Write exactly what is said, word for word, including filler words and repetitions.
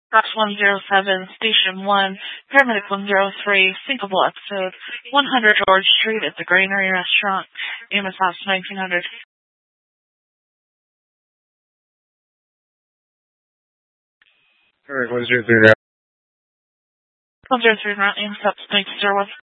Box one zero seven, Station one, Paramedic one zero three, Syncable Episode, one hundred George Street at the Granary Restaurant, Amos House nineteen hundred. Alright, one zero three now. one zero three, Amos House nineteen oh one.